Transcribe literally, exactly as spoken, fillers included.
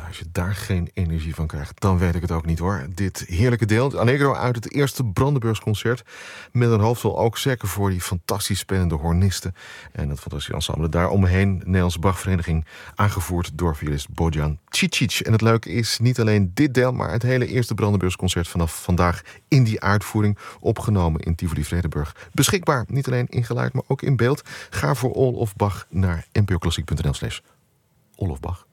als je daar geen energie van krijgt, dan weet ik het ook niet hoor. Dit heerlijke deel, Allegro uit het eerste Brandenburgsconcert. Met een hoofdrol ook zeker voor die fantastisch spelende hornisten. En dat fantastische ensemble daaromheen. Nederlandse Bachvereniging, aangevoerd door violist Bojan Cicic. En het leuke is niet alleen dit deel, maar het hele eerste Brandenburgsconcert vanaf vandaag in die uitvoering. Opgenomen in Tivoli Vredenburg. Beschikbaar, niet alleen in geluid, maar ook in beeld. Ga voor All of Bach naar n p o klassiek punt n l slash All of Bach.